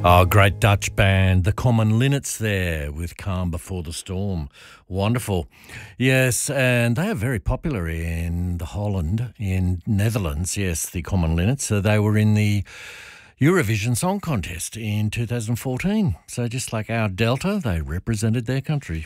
Oh, great Dutch band, the Common Linnets there with Calm Before the Storm. Wonderful. Yes, and they are very popular in the Holland, in Netherlands. Yes, the Common Linnets. So they were in the Eurovision Song Contest in 2014. So just like our Delta, they represented their country.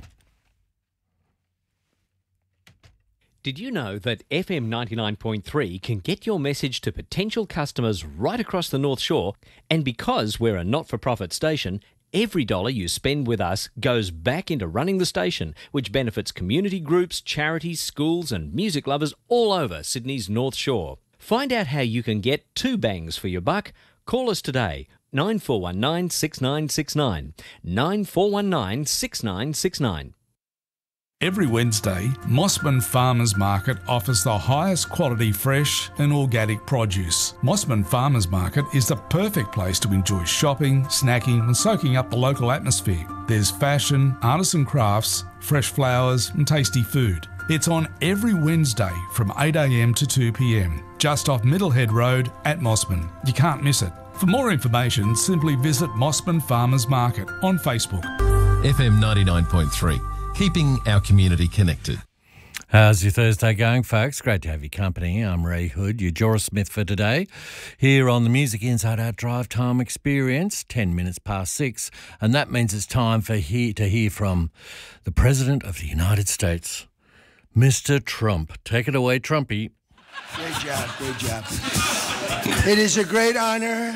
Did you know that FM 99.3 can get your message to potential customers right across the North Shore? And because we're a not-for-profit station, every dollar you spend with us goes back into running the station, which benefits community groups, charities, schools and music lovers all over Sydney's North Shore. Find out how you can get 2 bangs for your buck. Call us today, 9419 6969, 9419 6969. Every Wednesday, Mossman Farmers Market offers the highest quality fresh and organic produce. Mossman Farmers Market is the perfect place to enjoy shopping, snacking and soaking up the local atmosphere. There's fashion, artisan crafts, fresh flowers and tasty food. It's on every Wednesday from 8 a.m. to 2 p.m, just off Middlehead Road at Mossman. You can't miss it. For more information, simply visit Mossman Farmers Market on Facebook. FM 99.3. Keeping our community connected. How's your Thursday going, folks? Great to have your company. I'm Ray Hood, your Joris Smith for today, here on the Music Inside Out Drive Time Experience, 10 minutes past 6, and that means it's time to hear from the President of the United States, Mr. Trump. Take it away, Trumpy. Great job, great job. It is a great honor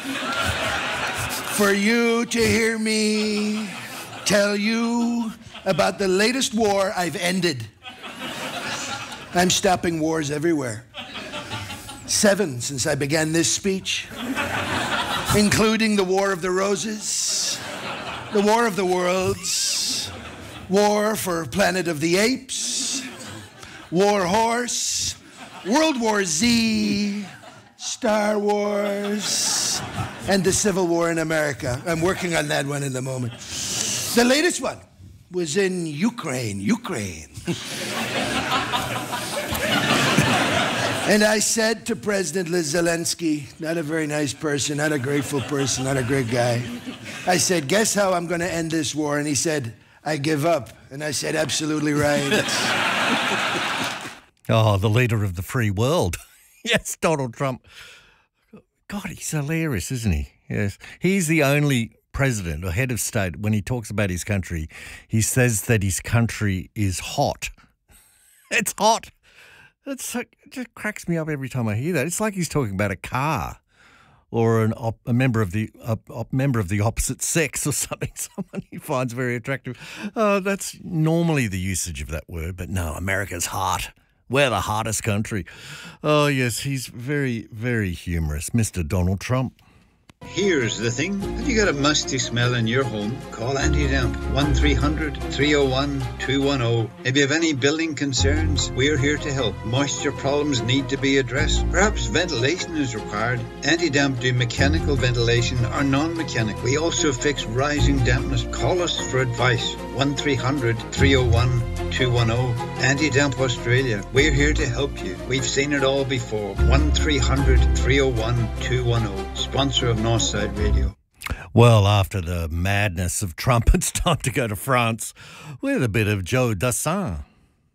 for you to hear me tell you about the latest war I've ended. I'm stopping wars everywhere. 7 since I began this speech, including the War of the Roses, the War of the Worlds, War for Planet of the Apes, War Horse, World War Z, Star Wars, and the Civil War in America. I'm working on that one in the moment. The latest one was in Ukraine. And I said to President Zelensky, not a very nice person, not a grateful person, not a great guy, I said, guess how I'm going to end this war? And he said, I give up. And I said, absolutely right. Oh, the leader of the free world. Yes, Donald Trump. God, he's hilarious, isn't he? Yes. He's the only president or head of state, when he talks about his country, he says that his country is hot. It's hot. It just cracks me up every time I hear that. It's like he's talking about a car or a member of the opposite sex or something, someone he finds very attractive. That's normally the usage of that word, but no, America's hot. We're the hottest country. Oh, yes, he's very, very humorous, Mr. Donald Trump. Here's the thing. Have you got a musty smell in your home? Call Anti-Damp 1300-301-210. If you have any building concerns, we're here to help. Moisture problems need to be addressed. Perhaps ventilation is required. Anti-Damp do mechanical ventilation or non-mechanical. We also fix rising dampness. Call us for advice. 1300-301-210. Anti-Damp Australia. We're here to help you. We've seen it all before. 1300-301-210. Sponsor of Northside Radio. Well, after the madness of Trump, it's time to go to France with a bit of Joe Dassin.